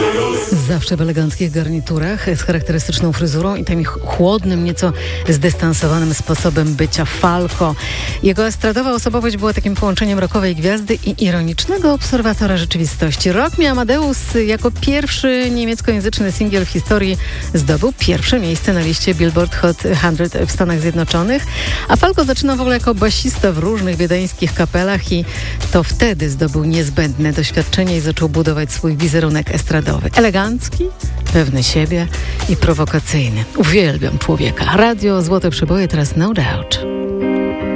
Zawsze w eleganckich garniturach, z charakterystyczną fryzurą i tym chłodnym, nieco zdystansowanym sposobem bycia Falco. Jego estradowa osobowość była takim połączeniem rockowej gwiazdy i ironicznego obserwatora rzeczywistości. Rock Me Amadeus jako pierwszy niemieckojęzyczny singiel w historii zdobył pierwsze miejsce na liście Billboard Hot 100 w Stanach Zjednoczonych, a Falco zaczynał w ogóle jako basista w różnych wiedeńskich kapelach i to wtedy zdobył niezbędne doświadczenie i zaczął budować swój wizerunek estradowy. Elegancki, pewny siebie i prowokacyjny. Uwielbiam człowieka. Radio Złote Przyboje, teraz No Doubt.